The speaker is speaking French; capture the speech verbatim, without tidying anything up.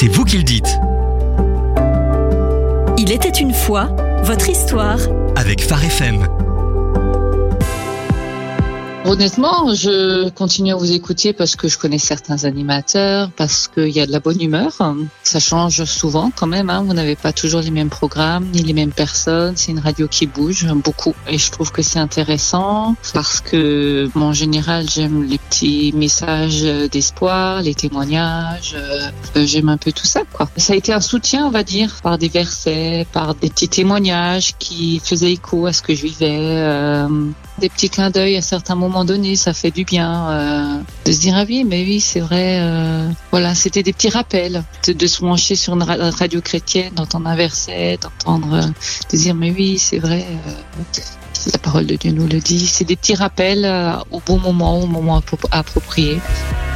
c'est vous qui le dites. Il était une fois, votre histoire. Avec Phare F M. Honnêtement, je continue à vous écouter parce que je connais certains animateurs, parce qu'il y a de la bonne humeur. Ça change souvent quand même, hein. Vous n'avez pas toujours les mêmes programmes, ni les mêmes personnes. C'est une radio qui bouge beaucoup. Et je trouve que c'est intéressant parce que, bon, en général, j'aime les petits messages d'espoir, les témoignages. Euh, j'aime un peu tout ça, quoi. Ça a été un soutien, on va dire, par des versets, par des petits témoignages qui faisaient écho à ce que je vivais. Euh, des petits clins d'œil à certains moments donnés, ça fait du bien euh, de se dire ah oui, mais oui, c'est vrai. Euh, voilà, c'était des petits rappels de, de se brancher sur une ra- radio chrétienne, d'entendre un verset, d'entendre, euh, de dire mais oui, c'est vrai. Euh, la parole de Dieu nous le dit. C'est des petits rappels euh, au bon moment, au moment appro- approprié.